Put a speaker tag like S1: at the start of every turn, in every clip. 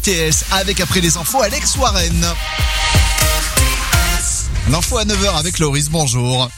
S1: BTS avec après les infos Alex Warren. L'info à 9h avec Loris, bonjour.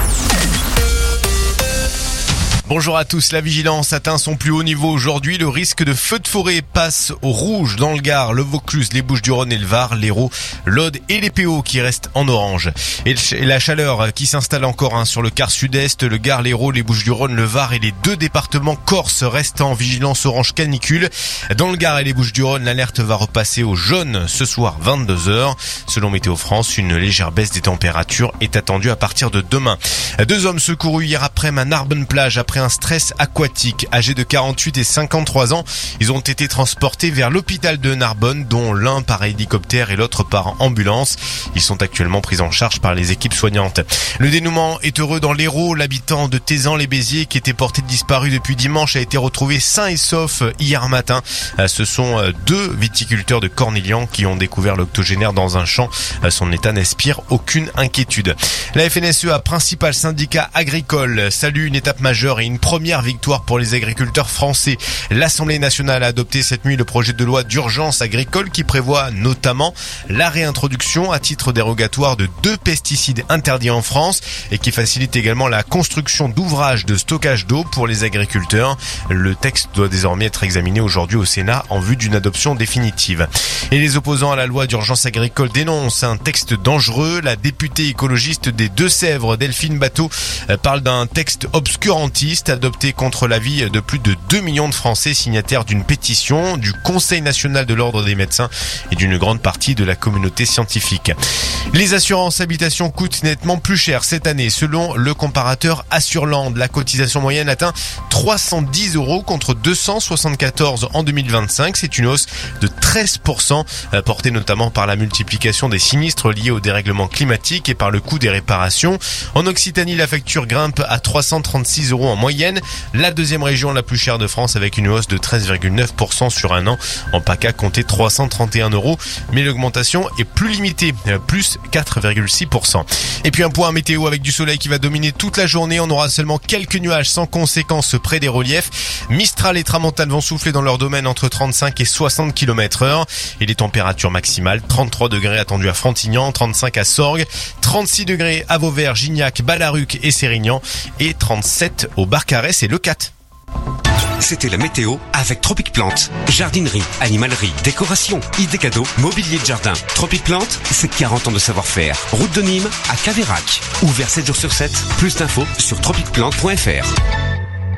S2: Bonjour à tous, la vigilance atteint son plus haut niveau aujourd'hui. Le risque de feu de forêt passe au rouge dans le Gard, le Vaucluse, les Bouches-du-Rhône et le Var, l'Hérault, l'Aude et les PO qui restent en orange. Et la chaleur qui s'installe encore sur le quart sud-est, le Gard, l'Hérault, les Bouches-du-Rhône, le Var et les deux départements corses restent en vigilance orange canicule. Dans le Gard et les Bouches-du-Rhône, l'alerte va repasser au jaune ce soir 22h. Selon Météo France, une légère baisse des températures est attendue à partir de demain. 2 hommes secourus hier après-midi à Narbonne-Plage après un stress aquatique. Âgés de 48 et 53 ans, ils ont été transportés vers l'hôpital de Narbonne, dont l'un par hélicoptère et l'autre par ambulance. Ils sont actuellement pris en charge par les équipes soignantes. Le dénouement est heureux dans l'Hérault. L'habitant de Tézan-les-Béziers, qui était porté disparu depuis dimanche, a été retrouvé sain et sauf hier matin. Ce sont 2 viticulteurs de Cornillan qui ont découvert l'octogénaire dans un champ. Son état n'inspire aucune inquiétude. La FNSEA, principal syndicat agricole, salue une étape majeure et une première victoire pour les agriculteurs français. L'Assemblée nationale a adopté cette nuit le projet de loi d'urgence agricole qui prévoit notamment la réintroduction à titre dérogatoire de 2 pesticides interdits en France et qui facilite également la construction d'ouvrages de stockage d'eau pour les agriculteurs. Le texte doit désormais être examiné aujourd'hui au Sénat en vue d'une adoption définitive. Et les opposants à la loi d'urgence agricole dénoncent un texte dangereux. La députée écologiste des Deux-Sèvres, Delphine Batteau, parle d'un texte obscurantiste adopté contre l'avis de plus de 2 millions de Français signataires d'une pétition du Conseil national de l'ordre des médecins et d'une grande partie de la communauté scientifique. Les assurances habitation coûtent nettement plus cher cette année. Selon le comparateur Assurland, la cotisation moyenne atteint 310 € contre 274 en 2025. C'est une hausse de 13%, portée notamment par la multiplication des sinistres liés au dérèglement climatique et par le coût des réparations. En Occitanie, la facture grimpe à 336 € en moyenne. La deuxième région la plus chère de France avec une hausse de 13,9% sur un an. En PACA, comptez 331 €, mais l'augmentation est plus limitée, plus 4,6%. Et puis un point météo avec du soleil qui va dominer toute la journée. On aura seulement quelques nuages sans conséquence près des reliefs. Mistral et Tramontane vont souffler dans leur domaine entre 35 et 60 km/h. Et les températures maximales, 33 degrés attendus à Frontignan, 35 à Sorgues, 36 degrés à Vauvert, Gignac, Ballaruc et Sérignan et 37 au Barcarès et Leucate.
S3: C'était la météo avec Tropic Plante. Jardinerie, animalerie, décoration, idées cadeaux, mobilier de jardin. Tropic Plante, c'est 40 ans de savoir-faire. Route de Nîmes à Caveyrac. Ouvert 7 jours sur 7. Plus d'infos sur tropicplante.fr.